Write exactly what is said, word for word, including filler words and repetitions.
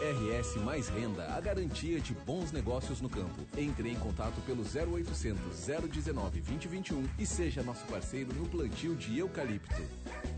R S Mais Renda, a garantia de bons negócios no campo. Entre em contato pelo zero oitocentos, zero dezenove, vinte e vinte e um e seja nosso parceiro no plantio de eucalipto.